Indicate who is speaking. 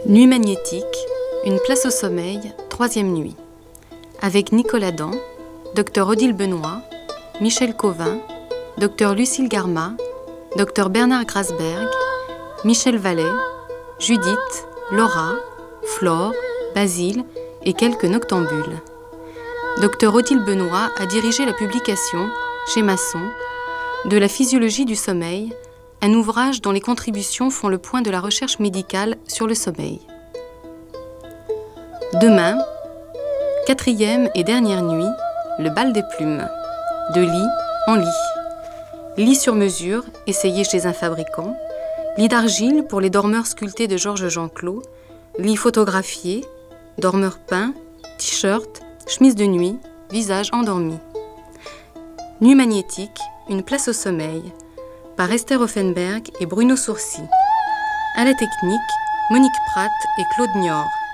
Speaker 1: Nuit magnétique, une place au sommeil, troisième nuit. Avec Nicolas Dan, Dr Odile Benoît, Michel Cauvin, Dr Lucille Garma, Dr Bernard Grasberg, Michel Vallet, Judith, Laura, Flore, Basile et quelques noctambules. Dr Odile Benoît a dirigé la publication, chez Masson, de la physiologie du sommeil, un ouvrage dont les contributions font le point de la recherche médicale sur le sommeil. Demain, quatrième et dernière nuit, le bal des plumes. De lit en lit. Lit sur mesure, essayé chez un fabricant. Lit d'argile pour les dormeurs sculptés de Georges Jean-Claude. Lit photographié, dormeur peint, t-shirt, chemise de nuit, visage endormi. Nuit magnétique, une place au sommeil, par Esther Offenberg et Bruno Sourcy. À la technique, Monique Pratt et Claude Niort.